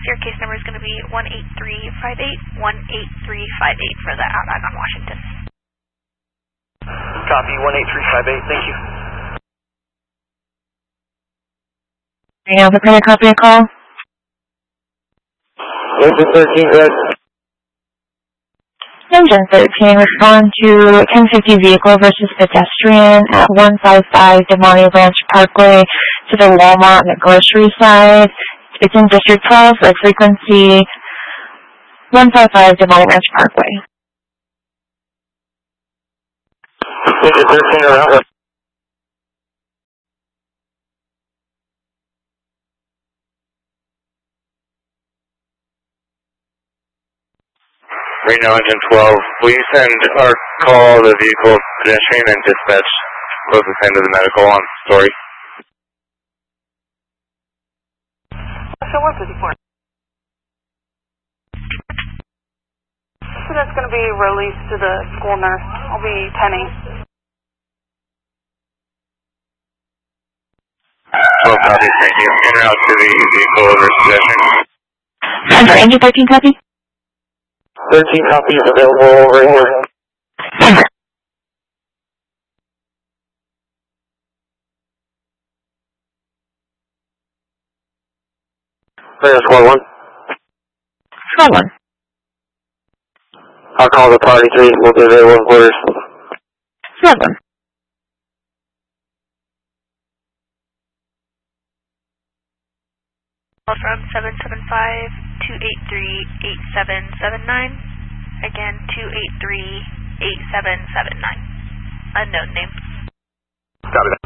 Your case number is going to be 18358, 18358 for the outbound on Washington. Copy, 18358, thank you. Reno, prepare to copy a call. Engine 13, good. Engine 13, respond to 1050 vehicle versus pedestrian at 155 Damani Ranch Parkway to the Walmart and the grocery side. It's in District 12, the frequency 155 Damani Ranch Parkway. Engine 13, around. Reno Engine 12, will you send our call the vehicle pedestrian and dispatch closest end of the medical on Story? So 154. So that's going to be released to the school nurse. I'll be penning. Well, copy, thank you. En route to the vehicle versus pedestrian. I'm sorry, Engine 13 copy? 13 copies available over here. There's squad 1. Squad 1. I'll call the party 3, we'll be available in quarters. Squad 1. From 775-283-8779. Again, 283-8779. Unknown name. Copy that.